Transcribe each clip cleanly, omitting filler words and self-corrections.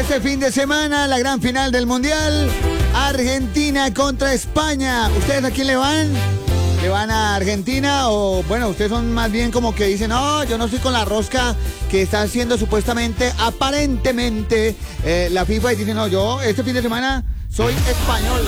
Este fin de semana, la gran final del Mundial, Argentina contra España. ¿Ustedes a quién le van? ¿Le van a Argentina o, bueno, ustedes son más bien como que dicen, no, yo no estoy con la rosca que está haciendo supuestamente, aparentemente, la FIFA y dicen, no, yo este fin de semana soy español.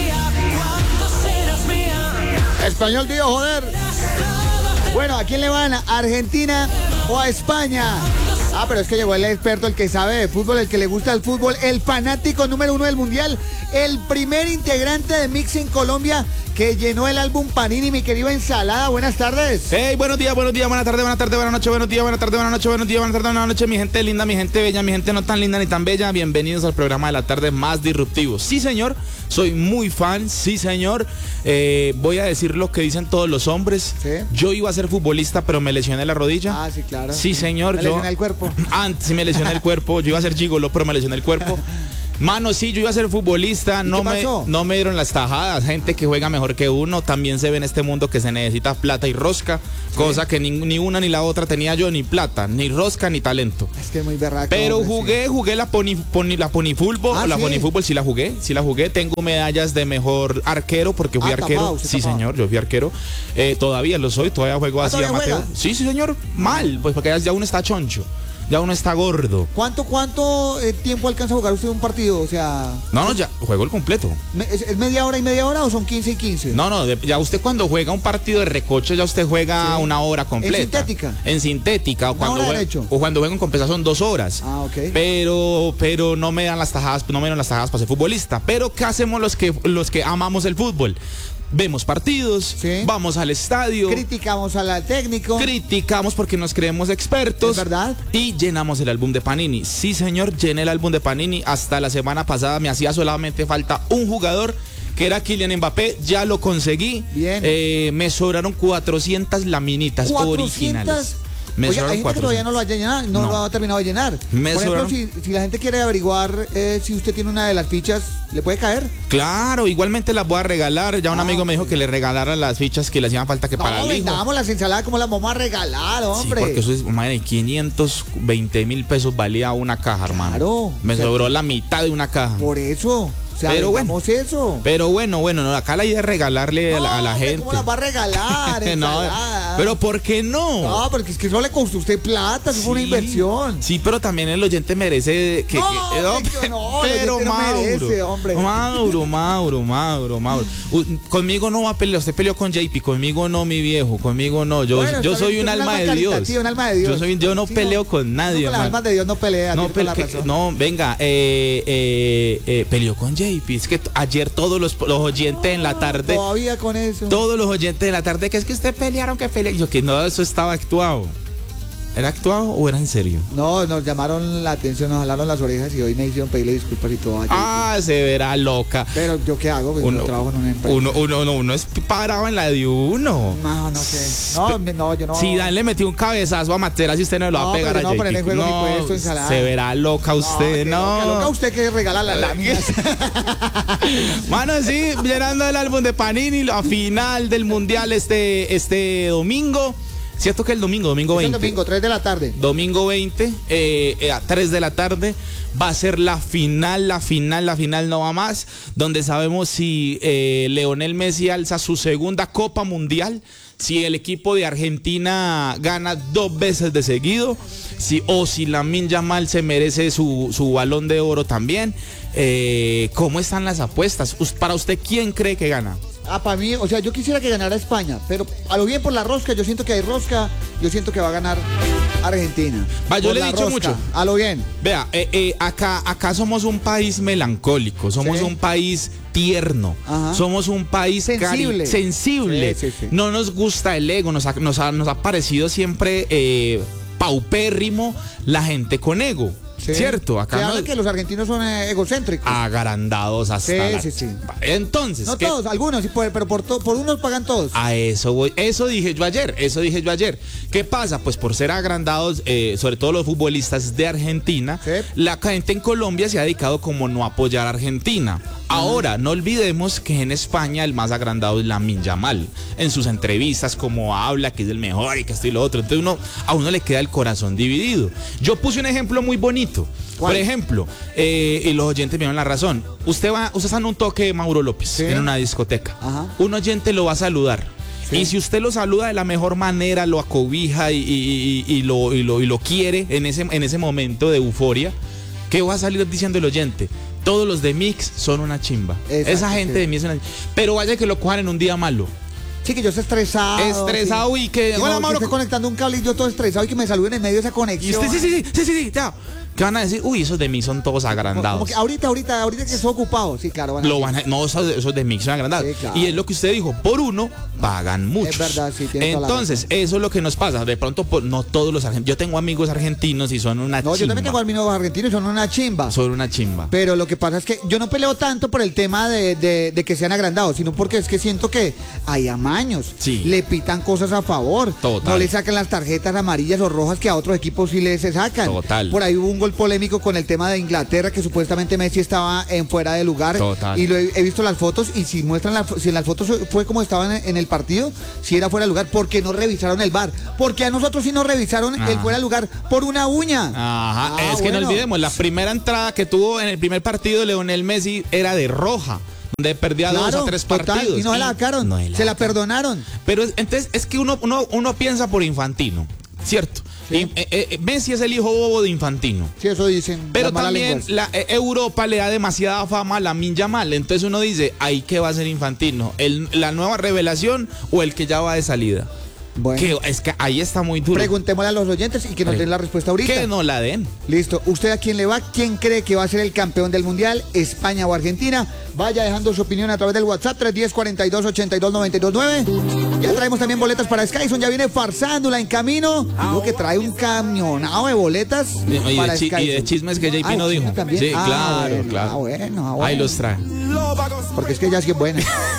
Español, tío, joder. Bueno, ¿a quién le van? ¿A Argentina o a España? Ah, pero es que llegó el experto, el que sabe de fútbol, el que le gusta el fútbol, el fanático número 1 del Mundial, el primer integrante de Mix en Colombia que llenó el álbum Panini, mi querido Ensalada. Buenas tardes. Hey, buenos días, buenas tardes, buenas noches, buenos días, buenas tardes, buenas noches, buenos días, buenas tardes, buenas noches, mi gente linda, mi gente bella, mi gente no tan linda ni tan bella. Bienvenidos al programa de la tarde más disruptivo. Sí, señor, soy muy fan, sí, señor. Voy a decir lo que dicen todos los hombres. ¿Sí? Yo iba a ser futbolista, pero me lesioné la rodilla. Ah, sí, claro. Sí, señor. Me lesioné el cuerpo. Antes me lesioné el cuerpo. Yo iba a ser gigolo, pero me lesioné el cuerpo. Mano, sí, yo iba a ser futbolista, no me dieron las tajadas. Gente que juega mejor que uno, también se ve en este mundo que se necesita plata y rosca, sí. Cosa que ni una ni la otra tenía yo, ni plata, ni rosca, ni talento. Es que es muy berraco. Pero hombre, jugué la pony fútbol, ¿sí? La pony fútbol sí la jugué. Tengo medallas de mejor arquero porque fui arquero. Tapado, sí, tapado. Señor, yo fui arquero. Todavía lo soy, todavía juego así amateur. Sí, sí, señor, mal, pues porque ya uno está choncho. Ya uno está gordo. ¿Cuánto tiempo alcanza a jugar usted un partido? O sea... No, ya juego el completo. ¿Es media hora y media hora o son 15 y 15? No, ya usted cuando juega un partido de recoche, ya usted juega una hora completa. ¿En sintética? En sintética. O cuando juega en compensación 2 horas. Ah, ok. Pero no me dan las tajadas, para ser futbolista. Pero ¿qué hacemos los que amamos el fútbol? Vemos partidos, sí. Vamos al estadio, criticamos al técnico, criticamos porque nos creemos expertos, ¿es verdad? Y llenamos el álbum de Panini. Sí, señor, llené el álbum de Panini. Hasta la semana pasada me hacía solamente falta un jugador, que era Kylian Mbappé. Ya lo conseguí. Bien. Me sobraron 400 laminitas 400 originales. Oye, hay gente que todavía no lo ha llenado, no lo ha terminado de llenar. Por ejemplo, si la gente quiere averiguar si usted tiene una de las fichas, ¿le puede caer? Claro, igualmente las voy a regalar. Ya un amigo me dijo que le regalara las fichas que le hacían falta para el hijo. Vendamos las ensaladas, como las vamos a regalar, hombre. Sí, porque eso es, madre, 520,000 pesos valía una caja, hermano. Claro. Me sobró la mitad de una caja. Por eso. O sea, pero bueno, eso. Pero bueno, no, acá la idea es regalarle a la gente. ¿Cómo las va a regalar? No, pero ¿por qué no? No, porque es que eso le costó a usted plata, eso fue una inversión. Sí, pero también el oyente merece que... pero Mauro. Conmigo no va a pelear, usted peleó con JP, conmigo no, mi viejo, conmigo no. Yo soy un alma de Dios. Un alma de Dios. Yo no peleo con nadie. Con las almas de Dios no pelea. No, venga, peleó con JP. Es que ayer todos los oyentes en la tarde. Todavía con eso. Todos los oyentes en la tarde, que es que usted pelearon, que pelearon. Yo que no, eso estaba actuado. ¿Era actuado o era en serio? No, nos llamaron la atención, nos jalaron las orejas y hoy me hicieron pedirle disculpas y todo. Se verá loca. Pero ¿yo qué hago? Pues yo trabajo en una empresa. Uno es parado en la de uno. No sé. No, yo no. Si Dan le metió un cabezazo a Materas y usted no lo va a pegar a JP. Se verá loca usted, Loca usted que regala las láminas. Mano, sí, llenando el álbum de Panini, la final del Mundial este domingo. ¿Cierto que el domingo 20? Domingo, 3 de la tarde. Domingo 20, a 3 de la tarde, va a ser la final no va más, donde sabemos si Lionel Messi alza su segunda Copa Mundial, si el equipo de Argentina gana 2 veces de seguido, o si Lamine Yamal se merece su balón de oro también. ¿Cómo están las apuestas? Para usted, ¿quién cree que gana? Para mí, o sea, yo quisiera que ganara España, pero a lo bien por la rosca, yo siento que hay rosca, yo siento que va a ganar Argentina. Yo le he dicho mucho. A lo bien. Vea, acá somos un país melancólico, somos un país tierno, somos un país sensible. Sí. No nos gusta el ego, nos ha parecido siempre paupérrimo la gente con ego. Sí. ¿Cierto? Acá se habla que los argentinos son egocéntricos. Agrandados hasta sí. Entonces... No todos, algunos sí pueden, pero por unos pagan todos. A eso voy. Eso dije yo ayer. ¿Qué pasa? Pues por ser agrandados, sobre todo los futbolistas de Argentina, la gente en Colombia se ha dedicado como no apoyar a Argentina. Ahora, no olvidemos que en España el más agrandado es Lamine Yamal. En sus entrevistas, como habla que es el mejor y que esto y lo otro. Entonces a uno le queda el corazón dividido. Yo puse un ejemplo muy bonito. ¿Cuál? Por ejemplo, y los oyentes me dan la razón. Usted está en un toque de Mauro López, Sí. en una discoteca. Ajá. Un oyente lo va a saludar. Sí. Y si usted lo saluda de la mejor manera, lo acobija y lo quiere en ese momento de euforia, ¿qué va a salir diciendo el oyente? Todos los de Mix son una chimba. Exacto, Esa gente sí. de Mix es una... Pero vaya que lo cojan en un día malo. Sí, que yo estoy estresado. Estresado sí. y que... Y Hola, no, que Mauro. estoy conectando un cable y yo todo estresado y que me saluden en medio de esa Y conexión. usted, sí, ya. ¿Qué van a decir? Uy, esos de Mix son todos agrandados. Como que ahorita que estoy ocupado. Sí, claro. No, esos de Mix son agrandados. Sí, claro. Y es lo que usted dijo, por uno pagan muchos. Es verdad, sí, tiene toda la Entonces, eso es lo que nos pasa. De pronto, no todos los argentinos. Yo tengo amigos argentinos y son una No, chimba. yo también tengo amigos argentinos, son una chimba. Son una chimba. Pero lo que pasa es que yo no peleo tanto por el tema de que sean agrandados, sino porque es que siento que hay amaños. Sí. Le pitan cosas a favor. Total. No le sacan las tarjetas amarillas o rojas que a otros equipos sí les sacan. Total. Por ahí hubo un gol polémico con el tema de Inglaterra, que supuestamente Messi estaba en fuera de lugar. Total. Y he visto las fotos y si muestran si en las fotos fue como estaban en el partido, si era fuera de lugar, ¿por qué no revisaron el VAR? Porque a nosotros sí nos revisaron el fuera de lugar por una uña. Ajá, Ah, es que no bueno. olvidemos, la primera entrada que tuvo en el primer partido de Lionel Messi era de roja, donde perdía 2 o 3 total, partidos. y no se la sacaron, No se la perdonaron. Pero entonces es que uno piensa por Infantino, ¿cierto? Sí. Y, Messi es el hijo bobo de Infantino. Sí, eso dicen. Pero las malas también lenguas. Europa le da demasiada fama a Lamine Yamal. Entonces uno dice, ¿ahí qué va a ser Infantino? ¿La nueva revelación o el que ya va de salida? Bueno, Es que ahí está muy duro. preguntémosle a los oyentes y que nos den la respuesta ahorita. Que no la den. Listo. ¿Usted a quién le va? ¿Quién cree que va a ser el campeón del mundial? ¿España o Argentina? Vaya dejando su opinión a través del WhatsApp 310-42-82-929. Ya traemos también boletas para Skyson. Ya viene Farsándola en camino. Digo que trae un camionado de boletas para Y de Skyson. chismes que JP no ¿el dijo. chisme también? Sí, claro, bueno, claro. bueno. Ahí los trae. Porque es que ya sí es buena.